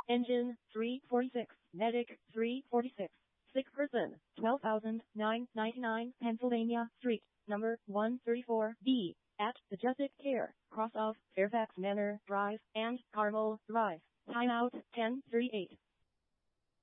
Engine 346, Medic 346. Sick person 12,999 Pennsylvania Street, number 134B, at the Justice Care, cross of Fairfax Manor Drive and Carmel Drive. Timeout 10:38.